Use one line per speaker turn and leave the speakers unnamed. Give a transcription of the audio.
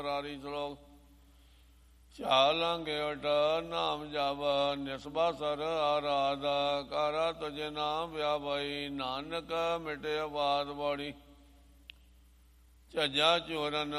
ਰਾਰੀ ਸ਼ਲੋਕ ਚਾਲੰਗੇ ਉਟ ਨਾਮ ਜਪ ਨਿਸਬਾ ਸਰ ਆਰਾਧ ਕਰ ਤੁਝੇ ਨਾਮ ਵਿਆਪਈ ਨਾਨਕ ਮਿਟੇ ਬਾਦ ਬੜੀ ਝੱਜਾ ਚੋਰਨ